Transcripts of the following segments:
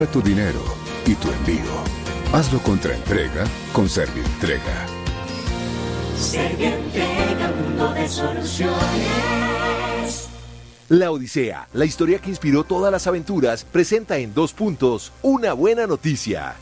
Tu dinero y tu envío. Hazlo contra entrega con Servientrega. Servientrega, mundo de soluciones. La Odisea, la historia que inspiró todas las aventuras, presenta en 2 puntos una buena noticia.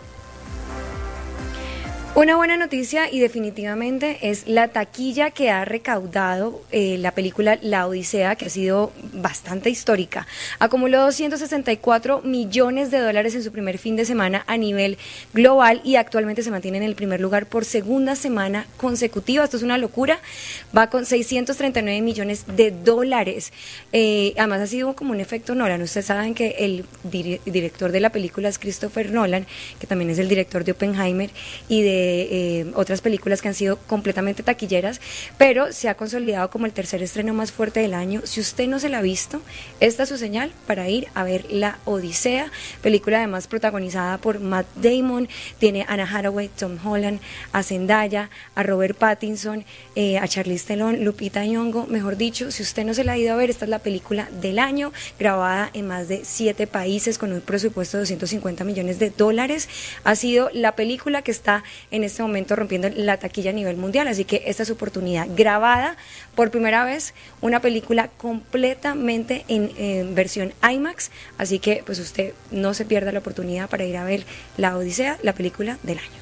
Una buena noticia y definitivamente es la taquilla que ha recaudado la película La Odisea, que ha sido bastante histórica. Acumuló $264 millones en su primer fin de semana a nivel global y actualmente se mantiene en el primer lugar por segunda semana consecutiva. Esto es una locura. Va con $639 millones. Además ha sido como un efecto Nolan. Ustedes saben que el director de la película es Christopher Nolan, que también es el director de Oppenheimer y de otras películas que han sido completamente taquilleras, pero se ha consolidado como el tercer estreno más fuerte del año. Si usted no se la ha visto, esta es su señal para ir a ver La Odisea, película además protagonizada por Matt Damon, tiene a Anne Hathaway, Tom Holland, a Zendaya, a Robert Pattinson, a Charlize Theron, Lupita Nyong'o. Mejor dicho, si usted no se la ha ido a ver, esta es la película del año, grabada en más de 7 países con un presupuesto de $250 millones. Ha sido la película que está en este momento rompiendo la taquilla a nivel mundial, así que esta es su oportunidad. Grabada por primera vez, una película completamente en versión IMAX, así que pues usted no se pierda la oportunidad para ir a ver La Odisea, la película del año.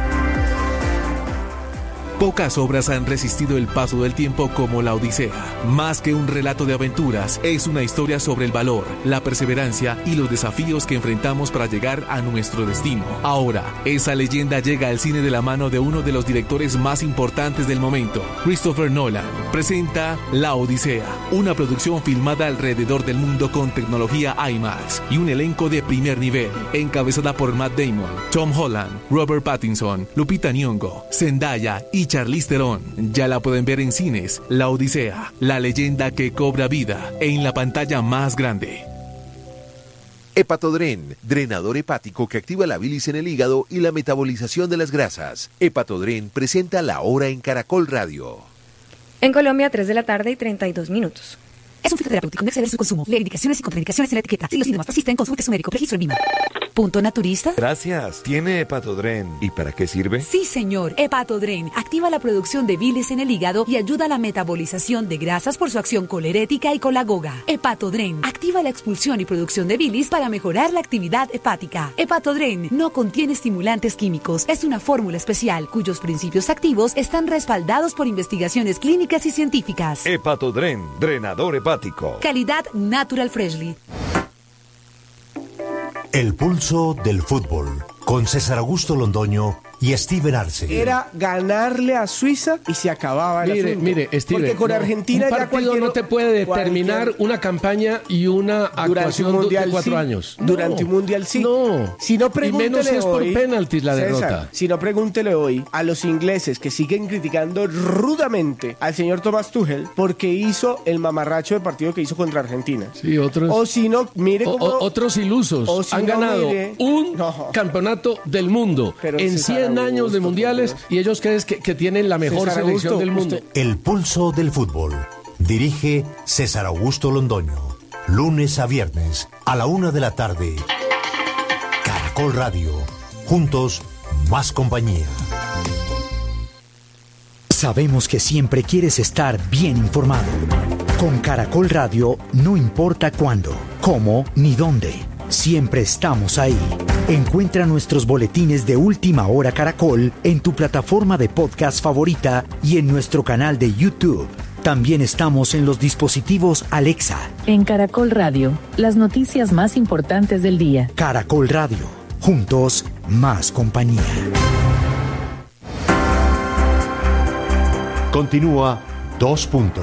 Pocas obras han resistido el paso del tiempo como La Odisea. Más que un relato de aventuras, es una historia sobre el valor, la perseverancia y los desafíos que enfrentamos para llegar a nuestro destino. Ahora, esa leyenda llega al cine de la mano de uno de los directores más importantes del momento. Christopher Nolan presenta La Odisea, una producción filmada alrededor del mundo con tecnología IMAX y un elenco de primer nivel, encabezada por Matt Damon, Tom Holland, Robert Pattinson, Lupita Nyong'o, Zendaya y Charlize Theron. Ya la pueden ver en cines. La Odisea, la leyenda que cobra vida en la pantalla más grande. Hepatodren, drenador hepático que activa la bilis en el hígado y la metabolización de las grasas. Hepatodren presenta La Hora en Caracol Radio. En Colombia, 3:32 p.m. Es un fitoterapéutico, no exceder su consumo. Lee indicaciones y contraindicaciones en la etiqueta. Si los síntomas persisten, consulte su médico. Registro en Lima. ¿Punto naturista? Gracias. ¿Tiene Hepatodren? ¿Y para qué sirve? Sí, señor. Hepatodren activa la producción de bilis en el hígado y ayuda a la metabolización de grasas por su acción colerética y colagoga. Hepatodren activa la expulsión y producción de bilis para mejorar la actividad hepática. Hepatodren no contiene estimulantes químicos. Es una fórmula especial cuyos principios activos están respaldados por investigaciones clínicas y científicas. Hepatodren, drenador hepático. Calidad Natural Freshly. El pulso del fútbol, con César Augusto Londoño y Steven Arce. Era ganarle a Suiza y se acababa el asunto. Mire, Steven, porque con Argentina un partido no te puede determinar una campaña y una actuación de 4 años. Durante un mundial sí. No. Si no, pregúntele y menos si es por hoy, penaltis la César, derrota. Si no, pregúntele hoy a los ingleses que siguen criticando rudamente al señor Thomas Tuchel porque hizo el mamarracho de partido que hizo contra Argentina. Sí, otros. O si no, mire cómo... otros ilusos si han no, ganado un campeonato del mundo en 100 años de mundiales y ellos creen que tienen la mejor César selección Augusto, del mundo. El pulso del fútbol. Dirige César Augusto Londoño. Lunes a viernes a la 1:00 p.m. Caracol Radio. Juntos, más compañía. Sabemos que siempre quieres estar bien informado. Con Caracol Radio, no importa cuándo, cómo ni dónde. Siempre estamos ahí. Encuentra nuestros boletines de Última Hora Caracol en tu plataforma de podcast favorita y en nuestro canal de YouTube. También estamos en los dispositivos Alexa. En Caracol Radio, las noticias más importantes del día. Caracol Radio. Juntos, más compañía. Continúa 2 puntos.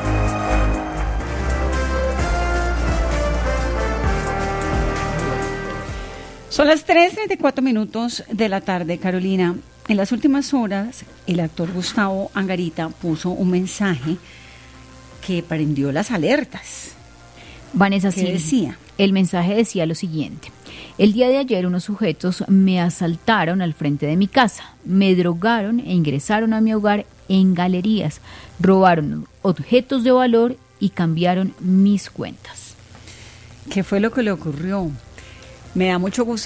Son las 3:34 de la tarde, Carolina. En las últimas horas, el actor Gustavo Angarita puso un mensaje que prendió las alertas. Vanessa, ¿Qué sí, decía? El mensaje decía lo siguiente: el día de ayer unos sujetos me asaltaron al frente de mi casa, me drogaron e ingresaron a mi hogar en galerías, robaron objetos de valor y cambiaron mis cuentas. ¿Qué fue lo que le ocurrió? Me da mucho gusto